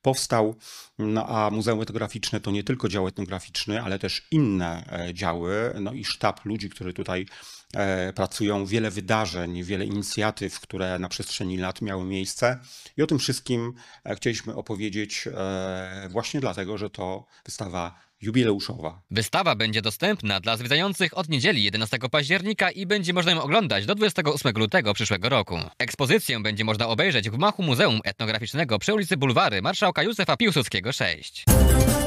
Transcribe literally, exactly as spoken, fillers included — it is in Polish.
powstał. No a Muzeum Etnograficzne to nie tylko dział etnograficzny, ale też inne działy, no i sztab ludzi, którzy tutaj pracują, wiele wydarzeń, wiele inicjatyw, które na przestrzeni lat miały miejsce. I o tym wszystkim chcieliśmy opowiedzieć właśnie dlatego, że to wystawa jubileuszowa. Wystawa będzie dostępna dla zwiedzających od niedzieli jedenastego października i będzie można ją oglądać do dwudziestego ósmego lutego przyszłego roku. Ekspozycję będzie można obejrzeć w gmachu Muzeum Etnograficznego przy ulicy Bulwary Marszałka Józefa Piłsudskiego sześć.